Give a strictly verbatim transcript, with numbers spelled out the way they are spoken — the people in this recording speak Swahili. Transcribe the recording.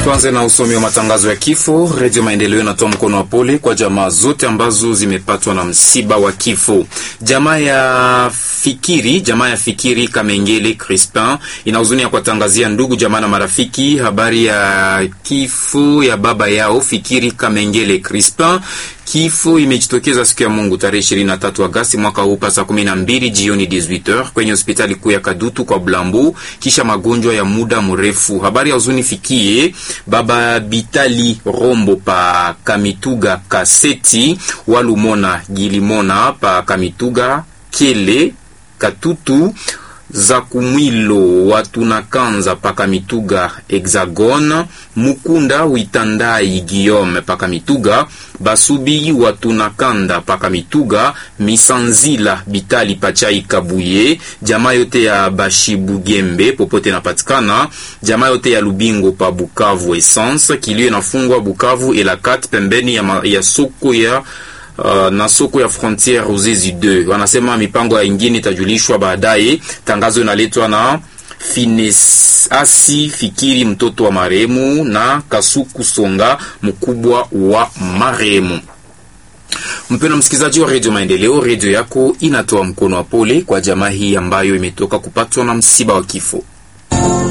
Tuanze na usomi wa matangazo ya kifo. Radio Maendeleo inatoa mkono wa pole kwa jamaa zote ambazo zimepatwa na msiba wa kifo. Jamaa ya Fikiri, jamaa ya Fikiri Kamengele Crispin inahuzunia kuwatangazia ndugu jamaa na marafiki habari ya kifo ya baba yao Fikiri Kamengele Crispin. Kifo imejitokeza siku ya Mungu tarehe ishirini na tatu Agosti mwaka huu saa kumi na mbili jioni dix-huit heures kwenye hospitali kuu ya Kadutu kwa Blambu kisha magonjwa ya muda mrefu. Habari ya huzuni fikie baba Bitali Rombo pa Kamituga Kaseti, Walumona Gilimona pa Kamituga Kele Katutu za Kumwilo Watunakanza paka Mituga Hexagone, Mukunda Witandai Guillaume paka Mituga, Basubi Watunakanda paka Mituga, Misanzila Bitali Pachai Kabuye, jamaa yote ya Bashibugembe popote napatikana, jamaa yote ya Lubingo pa Bukavu Essence, kilio inafungwa Bukavu Elakat pembeni ya, ma, ya soko ya Uh, na soko ya frontiere Ruzizi deux. Wanasema mipango ya ingine itajulishwa baadaye. Tangazo inaletwa na Finesi Fikiri mtoto wa marehemu na Kasuku Songa mkubwa wa marehemu. Mpendwa msikilizaji wa Radio Maendeleo, radio yako inatoa mkono wa pole kwa jamaa hii ambayo imetoka kupatwa na msiba wa kifo.